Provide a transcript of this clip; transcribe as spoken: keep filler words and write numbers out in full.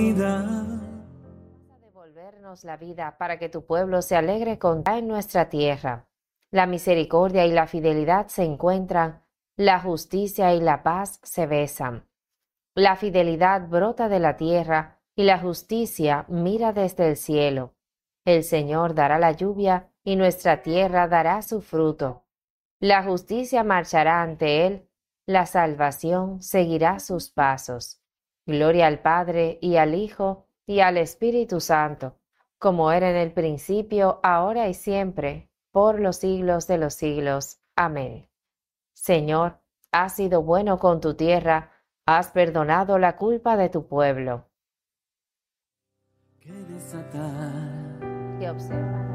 Devolvernos la vida para que tu pueblo se alegre con en nuestra tierra. La misericordia y la fidelidad se encuentran, la justicia y la paz se besan. La fidelidad brota de la tierra y la justicia mira desde el cielo. El Señor dará la lluvia y nuestra tierra dará su fruto. La justicia marchará ante él, la salvación seguirá sus pasos. Gloria al Padre y al Hijo y al Espíritu Santo, como era en el principio, ahora y siempre, por los siglos de los siglos. Amén. Señor, has sido bueno con tu tierra, has perdonado la culpa de tu pueblo. Que observa